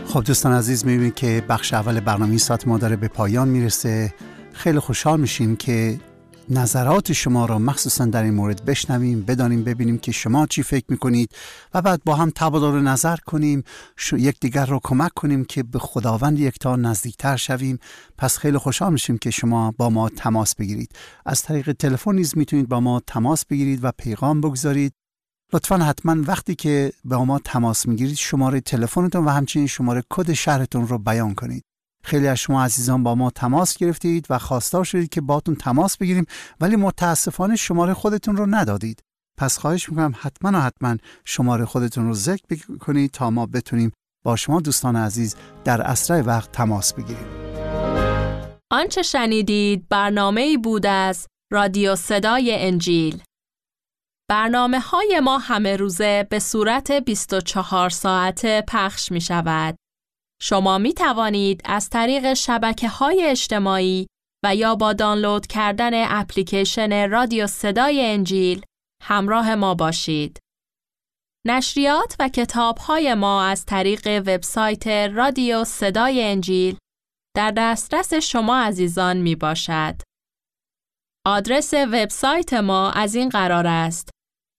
خب دوستان عزیز، می‌بینید که بخش اول برنامه ساعت ما داره به پایان میرسه. خیلی خوشحال میشیم که نظرات شما را مخصوصا در این مورد بشنویم، بدانیم، ببینیم که شما چی فکر میکنید و بعد با هم تبادل نظر کنیم، یکدیگر را کمک کنیم که به خداوند یکتا نزدیکتر شویم. پس خیلی خوشحال میشیم که شما با ما تماس بگیرید. از طریق تلفن نیز میتونید با ما تماس بگیرید و پیغام بگذارید. لطفاً حتما وقتی که با ما تماس میگیرید شماره تلفنتون و همچنین شماره کد شهرتون رو بیان کنید. خیلی از شما عزیزان با ما تماس گرفتید و خواستار شدید که باتون تماس بگیریم، ولی متاسفانه شماره خودتون رو ندادید. پس خواهش میکنم حتما شماره خودتون رو ذکر کنید تا ما بتونیم با شما دوستان عزیز در اسرع وقت تماس بگیریم. آنچه شنیدید برنامه‌ای بود از رادیو صدای انجیل. برنامه‌های ما همه روزه به صورت 24 ساعته پخش می شود. شما می توانید از طریق شبکه‌های اجتماعی و یا با دانلود کردن اپلیکیشن رادیو صدای انجیل همراه ما باشید. نشریات و کتاب‌های ما از طریق وبسایت رادیو صدای انجیل در دسترس شما عزیزان می باشد. آدرس وبسایت ما از این قرار است: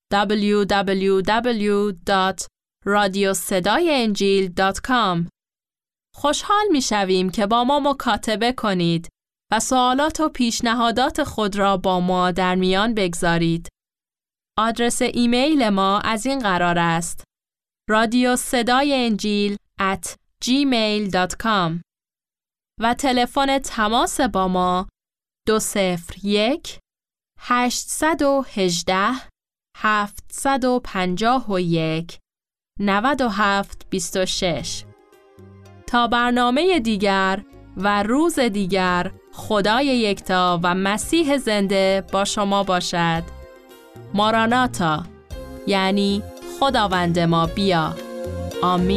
www.radiosedaienjil.com. خوشحال می‌شویم که با ما مکاتبه کنید و سوالات و پیشنهادات خود را با ما در میان بگذارید. آدرس ایمیل ما از این قرار است: radiosedaienjil@gmail.com و تلفن تماس با ما 201 818 751 9726. تا برنامه دیگر و روز دیگر، خدای یکتا و مسیح زنده با شما باشد. ماراناتا، یعنی خداوند ما بیا. آمین.